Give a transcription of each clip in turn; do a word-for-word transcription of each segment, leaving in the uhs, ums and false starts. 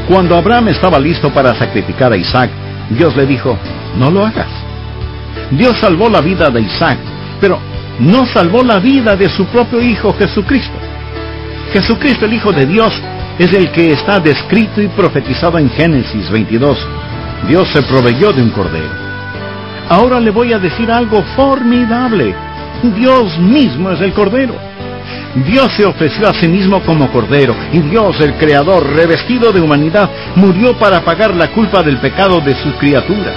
Cuando Abraham estaba listo para sacrificar a Isaac, Dios le dijo, no lo hagas. Dios salvó la vida de Isaac, pero no salvó la vida de su propio Hijo Jesucristo. Jesucristo, el Hijo de Dios, es el que está descrito y profetizado en Génesis veintidós. Dios se proveyó de un cordero. Ahora le voy a decir algo formidable. Dios mismo es el cordero. Dios se ofreció a sí mismo como cordero, y Dios, el Creador, revestido de humanidad, murió para pagar la culpa del pecado de sus criaturas.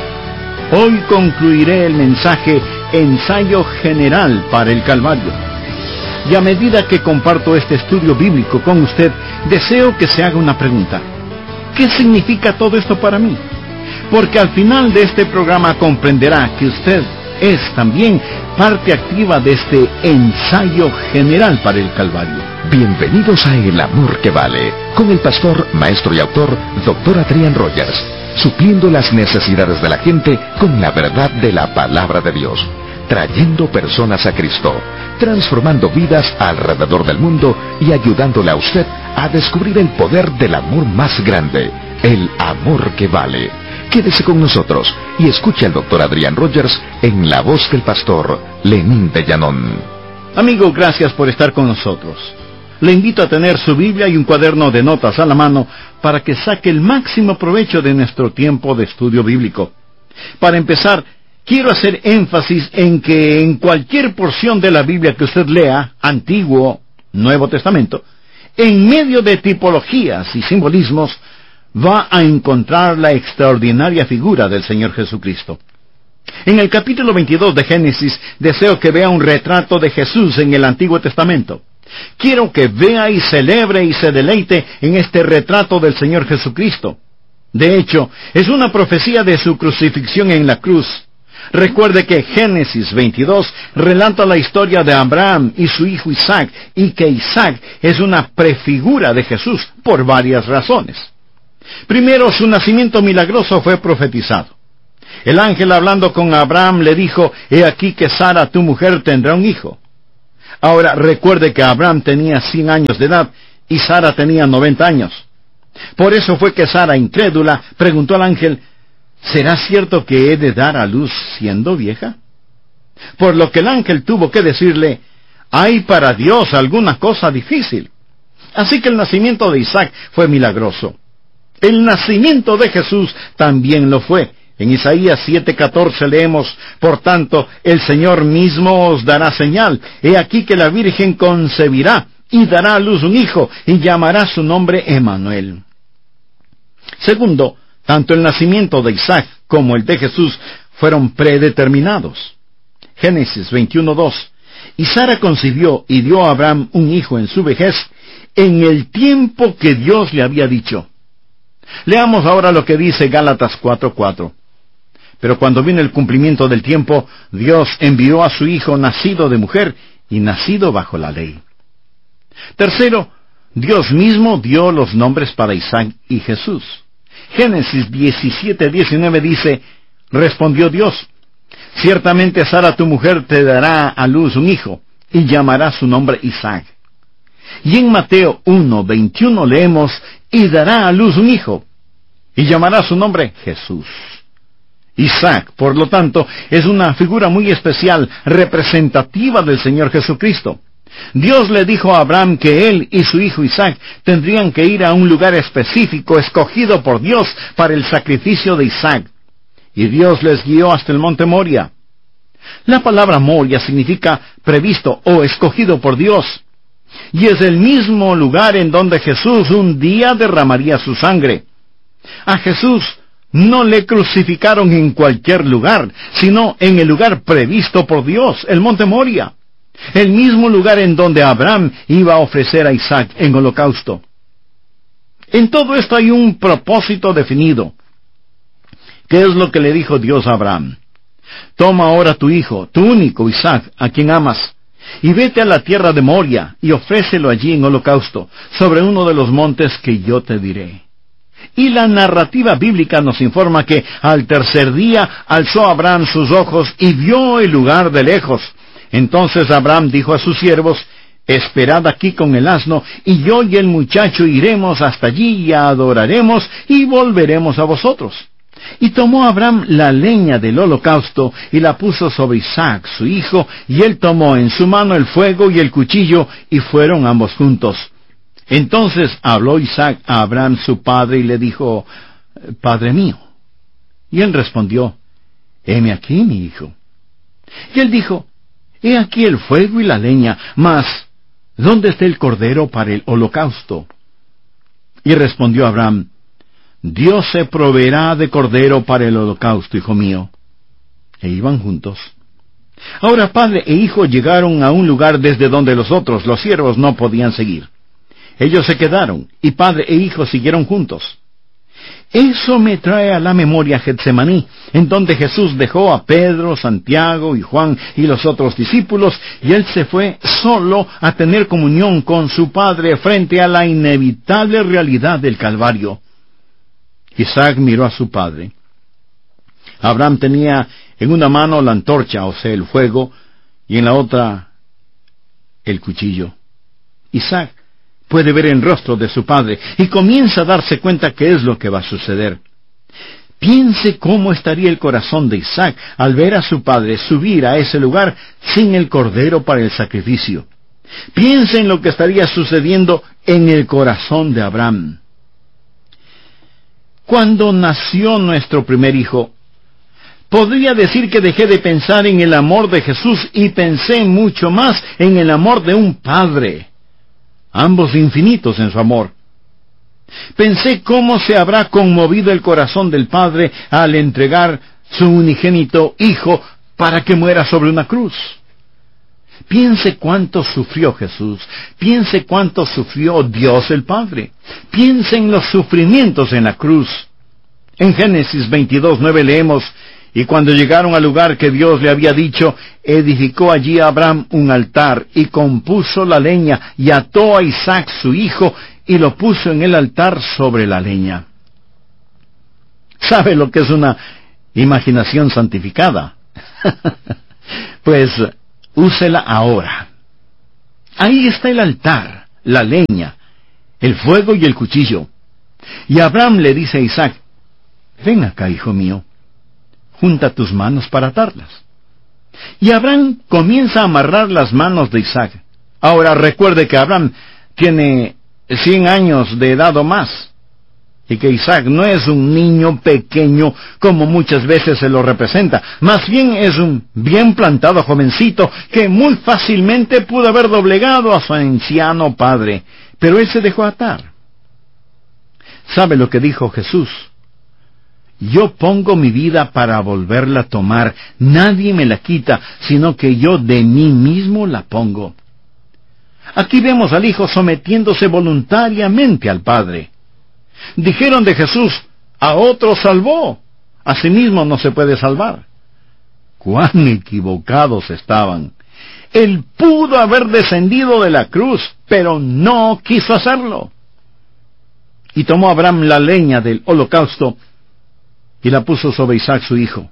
Hoy concluiré el mensaje Ensayo General para el Calvario. Y a medida que comparto este estudio bíblico con usted, deseo que se haga una pregunta. ¿Qué significa todo esto para mí? Porque al final de este programa comprenderá que usted es también parte activa de este ensayo general para el Calvario. Bienvenidos a El Amor que Vale, con el pastor, maestro y autor, doctor Adrián Rogers, supliendo las necesidades de la gente con la verdad de la palabra de Dios, trayendo personas a Cristo, transformando vidas alrededor del mundo y ayudándole a usted a descubrir el poder del amor más grande, el amor que vale. Quédese con nosotros y escuche al doctor Adrián Rogers en la voz del pastor Lenín de Llanón. Amigo, gracias por estar con nosotros. Le invito a tener su Biblia y un cuaderno de notas a la mano para que saque el máximo provecho de nuestro tiempo de estudio bíblico. Para empezar, quiero hacer énfasis en que en cualquier porción de la Biblia que usted lea, Antiguo, Nuevo Testamento, en medio de tipologías y simbolismos, va a encontrar la extraordinaria figura del Señor Jesucristo. En el capítulo veintidós de Génesis, deseo que vea un retrato de Jesús en el Antiguo Testamento. Quiero que vea y celebre y se deleite en este retrato del Señor Jesucristo. De hecho, es una profecía de su crucifixión en la cruz. Recuerde que Génesis veintidós relata la historia de Abraham y su hijo Isaac, y que Isaac es una prefigura de Jesús por varias razones. Primero, su nacimiento milagroso fue profetizado. El ángel, hablando con Abraham, le dijo, he aquí que Sara, tu mujer, tendrá un hijo. Ahora, recuerde que Abraham tenía cien años de edad y Sara tenía noventa años. Por eso fue que Sara, incrédula, preguntó al ángel, ¿será cierto que he de dar a luz siendo vieja? Por lo que el ángel tuvo que decirle, ¿hay para Dios alguna cosa difícil? Así que el nacimiento de Isaac fue milagroso. El nacimiento de Jesús también lo fue. En Isaías siete catorce leemos, por tanto, el Señor mismo os dará señal. He aquí que la Virgen concebirá y dará a luz un hijo, y llamará su nombre Emmanuel. Segundo, tanto el nacimiento de Isaac como el de Jesús fueron predeterminados. Génesis veintiuno dos. Y Sara concibió y dio a Abraham un hijo en su vejez, en el tiempo que Dios le había dicho. Leamos ahora lo que dice Gálatas cuatro cuatro. Pero cuando vino el cumplimiento del tiempo, Dios envió a su hijo nacido de mujer y nacido bajo la ley. Tercero, Dios mismo dio los nombres para Isaac y Jesús. Génesis diecisiete diecinueve dice, respondió Dios, ciertamente Sara tu mujer te dará a luz un hijo, y llamará su nombre Isaac. Y en Mateo uno veintiuno leemos, y dará a luz un hijo, y llamará su nombre Jesús. Isaac, por lo tanto, es una figura muy especial, representativa del Señor Jesucristo. Dios le dijo a Abraham que él y su hijo Isaac tendrían que ir a un lugar específico escogido por Dios para el sacrificio de Isaac. Y Dios les guió hasta el monte Moria. La palabra Moria significa previsto o escogido por Dios. Y es el mismo lugar en donde Jesús un día derramaría su sangre. A Jesús no le crucificaron en cualquier lugar, sino en el lugar previsto por Dios, el monte Moria. El mismo lugar en donde Abraham iba a ofrecer a Isaac en holocausto. En todo esto hay un propósito definido. ¿Qué es lo que le dijo Dios a Abraham? Toma ahora tu hijo, tu único Isaac, a quien amas, y vete a la tierra de Moria, y ofrécelo allí en holocausto, sobre uno de los montes que yo te diré. Y la narrativa bíblica nos informa que al tercer día alzó Abraham sus ojos y vio el lugar de lejos. Entonces Abraham dijo a sus siervos, esperad aquí con el asno, y yo y el muchacho iremos hasta allí y adoraremos, y volveremos a vosotros. Y tomó Abraham la leña del holocausto, y la puso sobre Isaac su hijo, y él tomó en su mano el fuego y el cuchillo, y fueron ambos juntos. Entonces habló Isaac a Abraham su padre, y le dijo, Padre mío. Y él respondió, Heme aquí, mi hijo. Y él dijo, He aquí el fuego y la leña, mas ¿dónde está el cordero para el holocausto? Y respondió Abraham, Dios se proveerá de cordero para el holocausto, hijo mío. E iban juntos. Ahora padre e hijo llegaron a un lugar desde donde los otros, los siervos, no podían seguir. Ellos se quedaron, y padre e hijo siguieron juntos. Eso me trae a la memoria Getsemaní, en donde Jesús dejó a Pedro, Santiago y Juan y los otros discípulos, y él se fue solo a tener comunión con su Padre frente a la inevitable realidad del Calvario. Isaac miró a su padre. Abraham tenía en una mano la antorcha, o sea, el fuego, y en la otra el cuchillo. Isaac puede ver el rostro de su padre y comienza a darse cuenta qué es lo que va a suceder. Piense cómo estaría el corazón de Isaac al ver a su padre subir a ese lugar sin el cordero para el sacrificio. Piense en lo que estaría sucediendo en el corazón de Abraham. Cuando nació nuestro primer hijo, podría decir que dejé de pensar en el amor de Jesús y pensé mucho más en el amor de un padre, ambos infinitos en su amor. Pensé cómo se habrá conmovido el corazón del Padre al entregar su unigénito Hijo para que muera sobre una cruz. Piense cuánto sufrió Jesús, piense cuánto sufrió Dios el Padre, piense en los sufrimientos en la cruz. En Génesis veintidós nueve leemos, y cuando llegaron al lugar que Dios le había dicho, edificó allí Abraham un altar, y compuso la leña, y ató a Isaac su hijo, y lo puso en el altar sobre la leña. ¿Sabe lo que es una imaginación santificada? Pues úsela ahora. Ahí está el altar, la leña, el fuego y el cuchillo. Y Abraham le dice a Isaac, ven acá, hijo mío, junta tus manos para atarlas. Y Abraham comienza a amarrar las manos de Isaac. Ahora recuerde que Abraham tiene cien años de edad o más, y que Isaac no es un niño pequeño como muchas veces se lo representa, más bien es un bien plantado jovencito que muy fácilmente pudo haber doblegado a su anciano padre, pero él se dejó atar. ¿Sabe lo que dijo Jesús? Yo pongo mi vida para volverla a tomar, nadie me la quita, sino que yo de mí mismo la pongo. Aquí vemos al Hijo sometiéndose voluntariamente al Padre. Dijeron de Jesús, a otro salvó, a sí mismo no se puede salvar. ¡Cuán equivocados estaban! Él pudo haber descendido de la cruz, pero no quiso hacerlo. Y tomó Abraham la leña del holocausto y la puso sobre Isaac su hijo.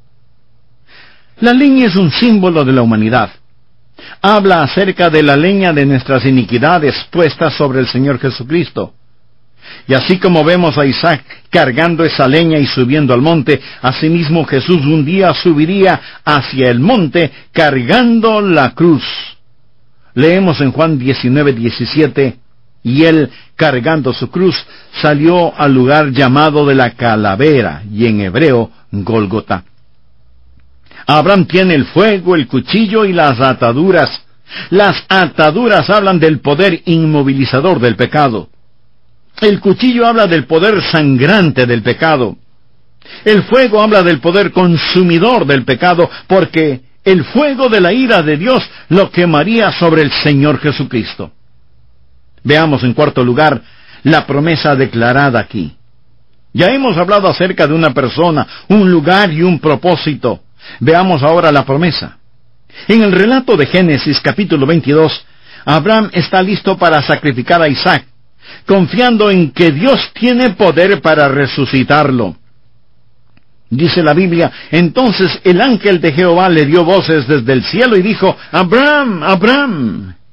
La leña es un símbolo de la humanidad. Habla acerca de la leña de nuestras iniquidades puestas sobre el Señor Jesucristo. Y así como vemos a Isaac cargando esa leña y subiendo al monte, asimismo Jesús un día subiría hacia el monte cargando la cruz. Leemos en Juan diecinueve diecisiete, y él, cargando su cruz, salió al lugar llamado de la calavera, y en hebreo, Gólgota. Abraham tiene el fuego, el cuchillo y las ataduras. Las ataduras hablan del poder inmovilizador del pecado. El cuchillo habla del poder sangrante del pecado. El fuego habla del poder consumidor del pecado, porque el fuego de la ira de Dios lo quemaría sobre el Señor Jesucristo. Veamos en cuarto lugar la promesa declarada aquí. Ya hemos hablado acerca de una persona, un lugar y un propósito. Veamos ahora la promesa. En el relato de Génesis capítulo veintidós, Abraham está listo para sacrificar a Isaac, confiando en que Dios tiene poder para resucitarlo. Dice la Biblia, entonces el ángel de Jehová le dio voces desde el cielo y dijo, Abraham, Abraham.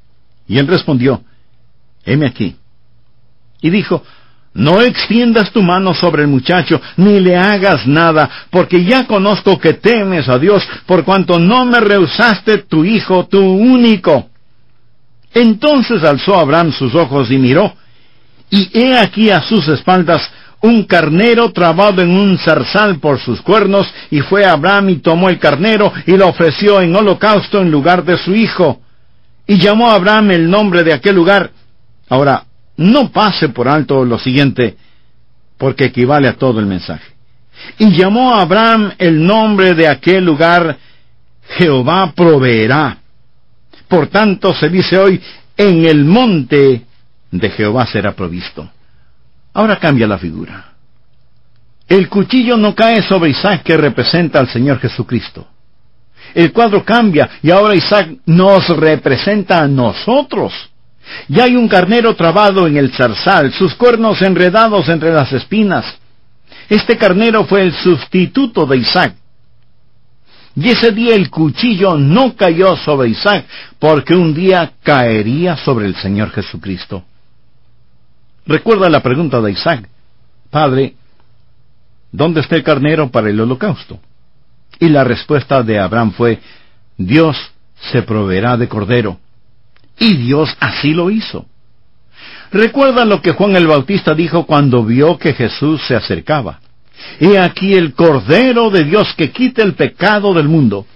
Y él respondió: heme aquí. Y dijo: no extiendas tu mano sobre el muchacho, ni le hagas nada, porque ya conozco que temes a Dios, por cuanto no me rehusaste tu hijo, tu único. Entonces alzó Abraham sus ojos y miró, y he aquí a sus espaldas un carnero trabado en un zarzal por sus cuernos, y fue Abraham y tomó el carnero y lo ofreció en holocausto en lugar de su hijo. Y llamó a Abraham el nombre de aquel lugar. Ahora, no pase por alto lo siguiente, porque equivale a todo el mensaje. Y llamó a Abraham el nombre de aquel lugar: Jehová proveerá. Por tanto se dice hoy: en el monte de Jehová será provisto. Ahora cambia la figura. El cuchillo no cae sobre Isaac, que representa al Señor Jesucristo. El cuadro cambia, y ahora Isaac nos representa a nosotros. Ya hay un carnero trabado en el zarzal, sus cuernos enredados entre las espinas. Este carnero fue el sustituto de Isaac. Y ese día el cuchillo no cayó sobre Isaac, porque un día caería sobre el Señor Jesucristo. Recuerda la pregunta de Isaac: Padre, ¿dónde está el carnero para el holocausto? Y la respuesta de Abraham fue: Dios se proveerá de cordero. Y Dios así lo hizo. Recuerda lo que Juan el Bautista dijo cuando vio que Jesús se acercaba: he aquí el Cordero de Dios que quita el pecado del mundo.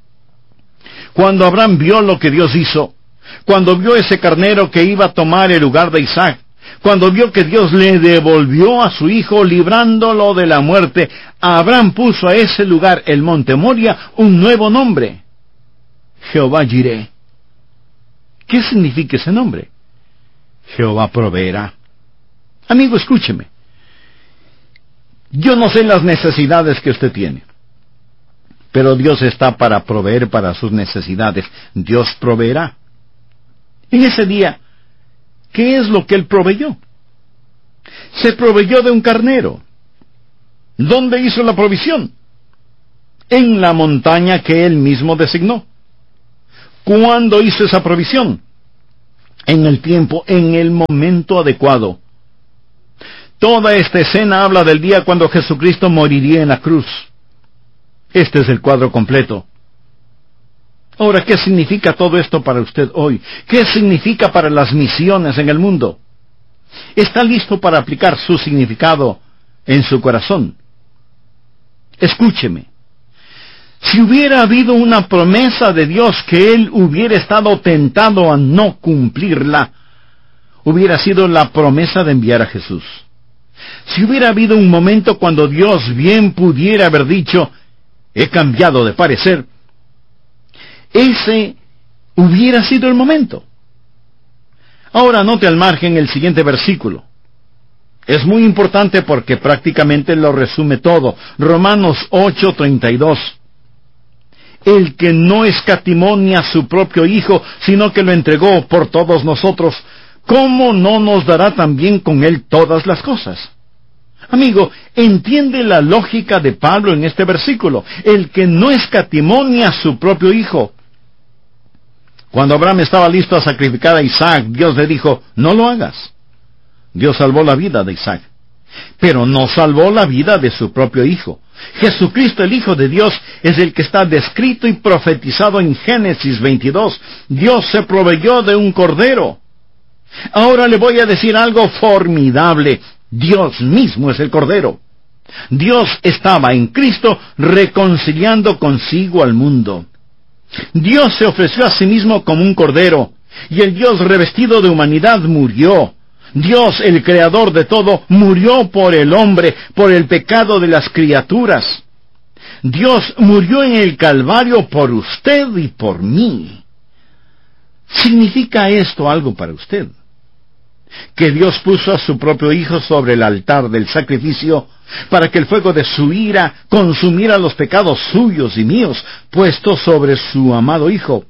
Cuando Abraham vio lo que Dios hizo, cuando vio ese carnero que iba a tomar el lugar de Isaac, cuando vio que Dios le devolvió a su hijo librándolo de la muerte, Abraham puso a ese lugar, el monte Moria, un nuevo nombre: Jehová Jireh. ¿Qué significa ese nombre? Jehová proveerá. Amigo, escúcheme. Yo no sé las necesidades que usted tiene, pero Dios está para proveer para sus necesidades. Dios proveerá. En ese día, ¿qué es lo que Él proveyó? Se proveyó de un carnero. ¿Dónde hizo la provisión? En la montaña que Él mismo designó. ¿Cuándo hizo esa provisión? En el tiempo, en el momento adecuado. Toda esta escena habla del día cuando Jesucristo moriría en la cruz. Este es el cuadro completo. Ahora, ¿qué significa todo esto para usted hoy? ¿Qué significa para las misiones en el mundo? ¿Está listo para aplicar su significado en su corazón? Escúcheme. Si hubiera habido una promesa de Dios que Él hubiera estado tentado a no cumplirla, hubiera sido la promesa de enviar a Jesús. Si hubiera habido un momento cuando Dios bien pudiera haber dicho: he cambiado de parecer, ese hubiera sido el momento. Ahora note al margen el siguiente versículo. Es muy importante porque prácticamente lo resume todo. Romanos ocho treinta y dos. El que no escatimó ni a su propio Hijo, sino que lo entregó por todos nosotros, ¿cómo no nos dará también con Él todas las cosas? Amigo, entiende la lógica de Pablo en este versículo. El que no escatimó ni a su propio Hijo. Cuando Abraham estaba listo a sacrificar a Isaac, Dios le dijo: no lo hagas. Dios salvó la vida de Isaac, pero no salvó la vida de su propio Hijo. Jesucristo, el Hijo de Dios, es el que está descrito y profetizado en Génesis veintidós. Dios se proveyó de un cordero. Ahora le voy a decir algo formidable. Dios mismo es el cordero. Dios estaba en Cristo reconciliando consigo al mundo. Dios se ofreció a sí mismo como un cordero, y el Dios revestido de humanidad murió. Dios, el creador de todo, murió por el hombre, por el pecado de las criaturas. Dios murió en el Calvario por usted y por mí. ¿Significa esto algo para usted? Que Dios puso a su propio Hijo sobre el altar del sacrificio para que el fuego de su ira consumiera los pecados suyos y míos, puestos sobre su amado Hijo.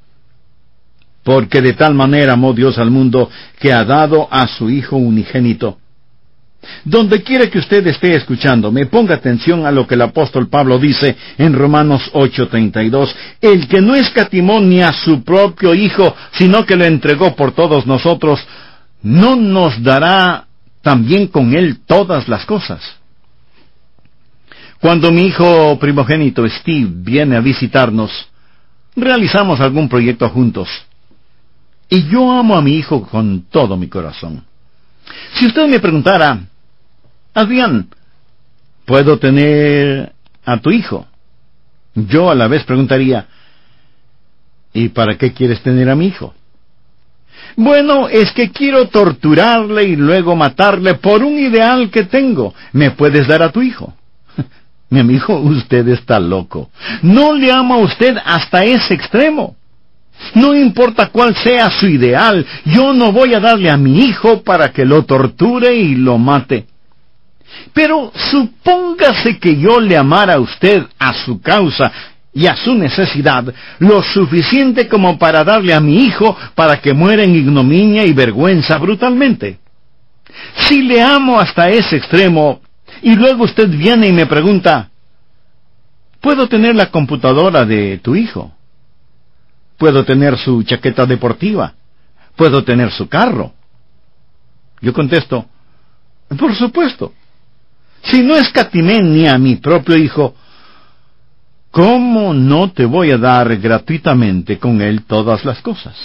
Porque de tal manera amó Dios al mundo, que ha dado a su Hijo unigénito. Donde quiera que usted esté escuchándome, ponga atención a lo que el apóstol Pablo dice en Romanos ocho treinta y dos. El que no escatimó ni a su propio Hijo, sino que lo entregó por todos nosotros, ¿no nos dará también con él todas las cosas? Cuando mi hijo primogénito Steve viene a visitarnos, realizamos algún proyecto juntos. Y yo amo a mi hijo con todo mi corazón. Si usted me preguntara, Adrián, ¿puedo tener a tu hijo? Yo a la vez preguntaría, ¿y para qué quieres tener a mi hijo? Bueno, es que quiero torturarle y luego matarle por un ideal que tengo. ¿Me puedes dar a tu hijo? Mi amigo, usted está loco. No le amo a usted hasta ese extremo. No importa cuál sea su ideal, yo no voy a darle a mi hijo para que lo torture y lo mate. Pero supóngase que yo le amara a usted, a su causa y a su necesidad, lo suficiente como para darle a mi hijo para que muera en ignominia y vergüenza brutalmente. Si le amo hasta ese extremo, y luego usted viene y me pregunta, ¿puedo tener la computadora de tu hijo? ¿Puedo tener su chaqueta deportiva? ¿Puedo tener su carro? Yo contesto, por supuesto. Si no escatimé ni a mi propio hijo, ¿cómo no te voy a dar gratuitamente con él todas las cosas?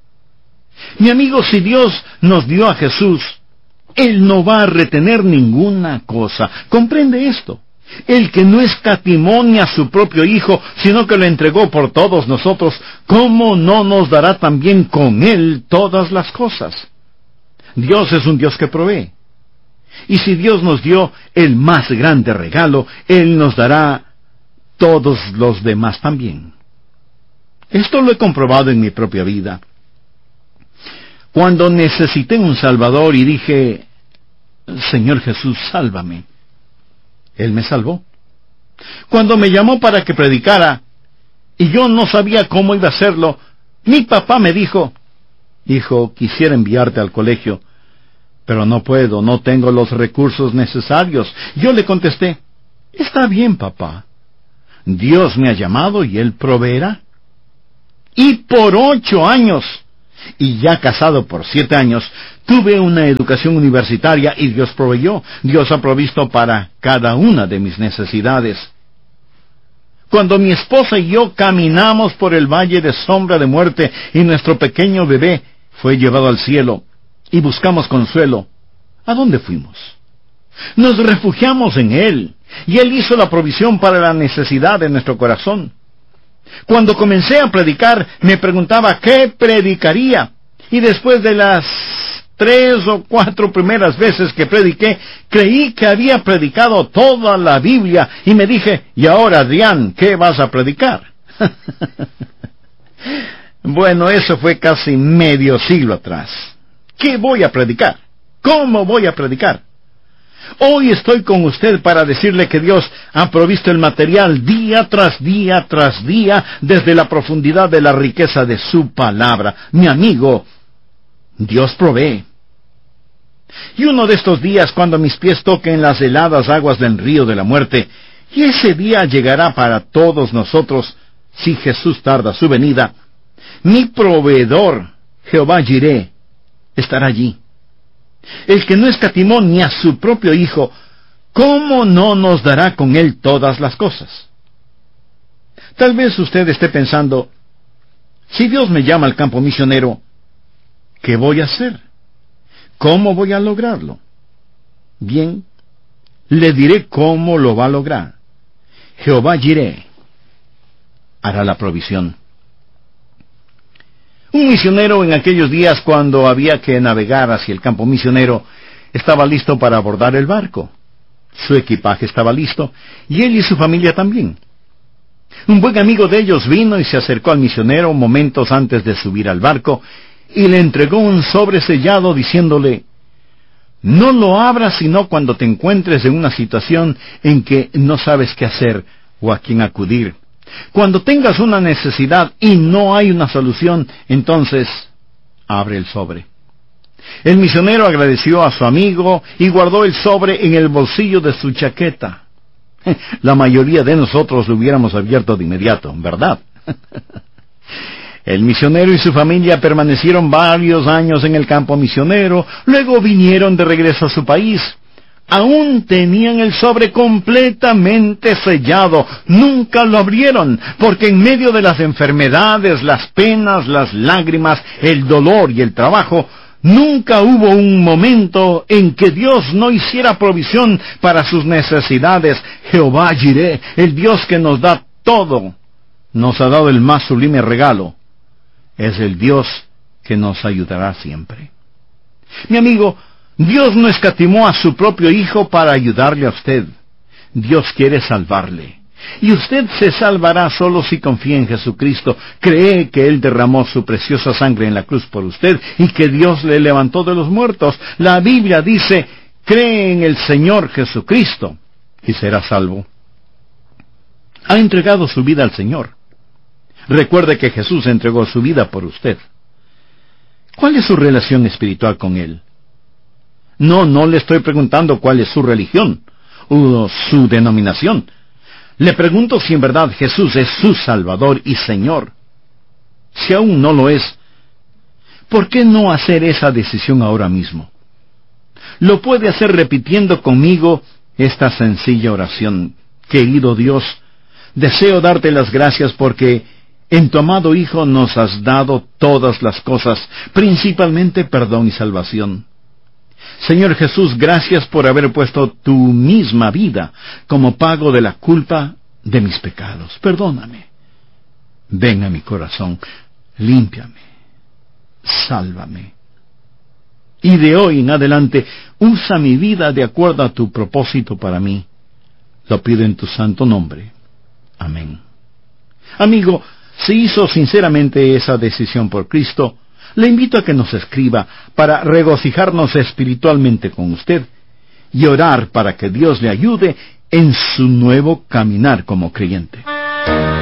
Mi amigo, si Dios nos dio a Jesús, Él no va a retener ninguna cosa. ¿Comprende esto? El que no escatimó ni a su propio Hijo, sino que lo entregó por todos nosotros, ¿cómo no nos dará también con Él todas las cosas? Dios es un Dios que provee. Y si Dios nos dio el más grande regalo, Él nos dará todos los demás también. Esto lo he comprobado en mi propia vida. Cuando necesité un Salvador y dije, Señor Jesús, sálvame, Él me salvó. Cuando me llamó para que predicara, y yo no sabía cómo iba a hacerlo, mi papá me dijo, hijo, quisiera enviarte al colegio, pero no puedo, no tengo los recursos necesarios. Yo le contesté, está bien, papá, Dios me ha llamado y Él proveerá. Y por ocho años, y ya casado por siete años, tuve una educación universitaria y Dios proveyó. Dios ha provisto para cada una de mis necesidades. Cuando mi esposa y yo caminamos por el valle de sombra de muerte y nuestro pequeño bebé fue llevado al cielo y buscamos consuelo, ¿a dónde fuimos? Nos refugiamos en Él y Él hizo la provisión para la necesidad de nuestro corazón. Cuando comencé a predicar, me preguntaba qué predicaría. Y después de las tres o cuatro primeras veces que prediqué, creí que había predicado toda la Biblia. Y me dije, ¿y ahora, Adrián, qué vas a predicar? Bueno, eso fue casi medio siglo atrás. ¿Qué voy a predicar? ¿Cómo voy a predicar? Hoy estoy con usted para decirle que Dios ha provisto el material día tras día tras día desde la profundidad de la riqueza de su palabra. Mi amigo, Dios provee. Y uno de estos días, cuando mis pies toquen las heladas aguas del río de la muerte, y ese día llegará para todos nosotros, si Jesús tarda su venida, mi proveedor, Jehová Jireh, estará allí. El que no escatimó ni a su propio Hijo, ¿cómo no nos dará con Él todas las cosas? Tal vez usted esté pensando, si Dios me llama al campo misionero, ¿qué voy a hacer? ¿Cómo voy a lograrlo? Bien, le diré cómo lo va a lograr. Jehová Jireh hará la provisión. Un misionero en aquellos días, cuando había que navegar hacia el campo misionero, estaba listo para abordar el barco. Su equipaje estaba listo, y él y su familia también. Un buen amigo de ellos vino y se acercó al misionero momentos antes de subir al barco, y le entregó un sobre sellado diciéndole, no lo abras sino cuando te encuentres en una situación en que no sabes qué hacer o a quién acudir. Cuando tengas una necesidad y no hay una solución, entonces abre el sobre. El misionero agradeció a su amigo y guardó el sobre en el bolsillo de su chaqueta. La mayoría de nosotros lo hubiéramos abierto de inmediato, ¿verdad? El misionero y su familia permanecieron varios años en el campo misionero, luego vinieron de regreso a su país. Aún tenían el sobre completamente sellado, nunca lo abrieron, porque en medio de las enfermedades, las penas, las lágrimas, el dolor y el trabajo, nunca hubo un momento en que Dios no hiciera provisión para sus necesidades. Jehová Jireh, el Dios que nos da todo, nos ha dado el más sublime regalo. Es el Dios que nos ayudará siempre. Mi amigo, Dios no escatimó a su propio Hijo para ayudarle a usted. Dios quiere salvarle. Y usted se salvará solo si confía en Jesucristo, cree que Él derramó su preciosa sangre en la cruz por usted y que Dios le levantó de los muertos. La Biblia dice, cree en el Señor Jesucristo y será salvo. Ha entregado su vida al Señor. Recuerde que Jesús entregó su vida por usted. ¿Cuál es su relación espiritual con Él? No, no le estoy preguntando cuál es su religión o su denominación. Le pregunto si en verdad Jesús es su Salvador y Señor. Si aún no lo es, ¿por qué no hacer esa decisión ahora mismo? Lo puede hacer repitiendo conmigo esta sencilla oración. Querido Dios, deseo darte las gracias porque en tu amado Hijo nos has dado todas las cosas, principalmente perdón y salvación. Señor Jesús, gracias por haber puesto tu misma vida como pago de la culpa de mis pecados. Perdóname. Ven a mi corazón, límpiame, sálvame. Y de hoy en adelante, usa mi vida de acuerdo a tu propósito para mí. Lo pido en tu santo nombre. Amén. Amigo, si hizo sinceramente esa decisión por Cristo, le invito a que nos escriba para regocijarnos espiritualmente con usted y orar para que Dios le ayude en su nuevo caminar como creyente.